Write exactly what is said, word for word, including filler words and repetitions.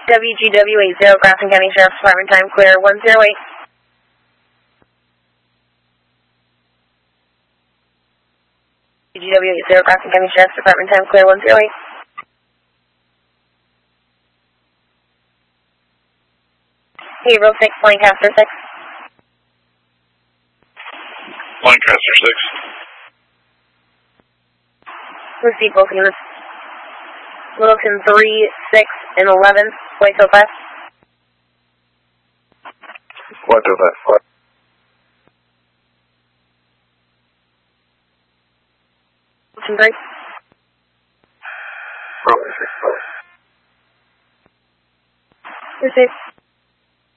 W G W eight zero, Grafton County Sheriff's Department, time clear, one zero eight. W G W eight zero, Grafton County Sheriff's Department, time clear, one zero eight. Gabriel six, Lancaster six. Lancaster six. Receive both units. Littleton three, six, and eleven, White Hill West. White Hill West. Littleton three.